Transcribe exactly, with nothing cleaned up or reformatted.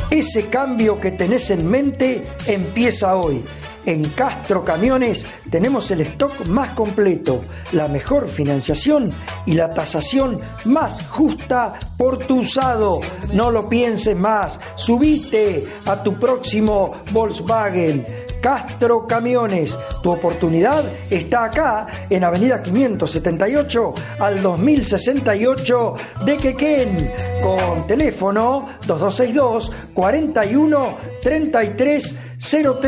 Ese cambio que tenés en mente empieza hoy. En Castro Camiones tenemos el stock más completo, la mejor financiación y la tasación más justa por tu usado. No lo pienses más, subite a tu próximo Volkswagen. Castro Camiones, tu oportunidad está acá en Avenida quinientos setenta y ocho al dos mil sesenta y ocho de Quequén, con teléfono dos dos seis dos, cuarenta y uno, treinta y tres cero tres.